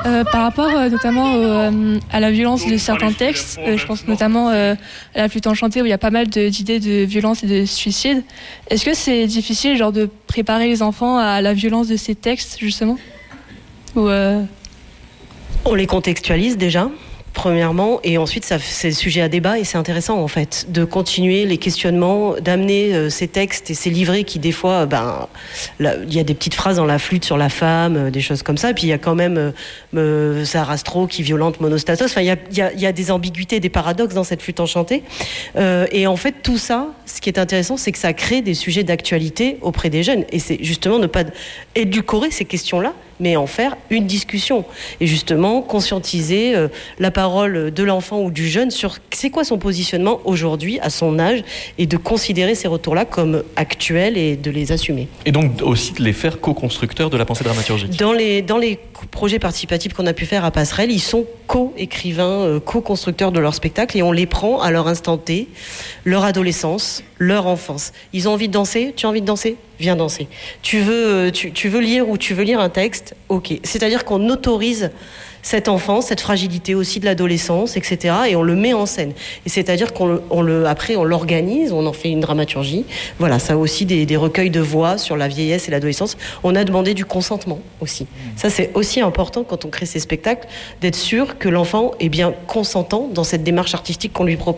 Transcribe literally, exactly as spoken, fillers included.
Euh, par rapport euh, notamment au, euh, à la violence de certains textes, euh, je pense notamment euh, à La Flûte enchantée où il y a pas mal de, d'idées de violence et de suicide. Est-ce que c'est difficile genre, de préparer les enfants à la violence de ces textes justement ou, euh... On les contextualise déjà. Premièrement, et ensuite ça, c'est sujet à débat et c'est intéressant en fait de continuer les questionnements, d'amener euh, ces textes et ces livrets qui des fois, ben, il y a des petites phrases dans La Flûte sur la femme, euh, des choses comme ça, et puis il y a quand même euh, euh, Sarastro qui violente Monostatos, enfin il y a, y, a, y a des ambiguïtés, des paradoxes dans cette Flûte enchantée, euh, et en fait tout ça, ce qui est intéressant, c'est que ça crée des sujets d'actualité auprès des jeunes, et c'est justement ne pas édulcorer ces questions-là, mais en faire une discussion, et justement conscientiser euh, la parole de l'enfant ou du jeune sur c'est quoi son positionnement aujourd'hui à son âge et de considérer ces retours-là comme actuels et de les assumer. Et donc aussi de les faire co-constructeurs de la pensée dramaturgique. Dans les, dans les projets participatifs qu'on a pu faire à Passerelle, ils sont co-écrivains, euh, co-constructeurs de leur spectacle et on les prend à leur instant T, leur adolescence, leur enfance. Ils ont envie de danser, tu as envie de danser ? Viens danser. Tu veux, tu, tu veux lire ou tu veux lire un texte ? Ok. C'est-à-dire qu'on autorise cette enfance, cette fragilité aussi de l'adolescence, et cetera. Et on le met en scène. Et c'est-à-dire qu'on le, on le, après on l'organise, on en fait une dramaturgie. Voilà, ça a aussi des, des recueils de voix sur la vieillesse et l'adolescence. On a demandé du consentement aussi. Ça c'est aussi important quand on crée ces spectacles, d'être sûr que l'enfant est bien consentant dans cette démarche artistique qu'on lui propose.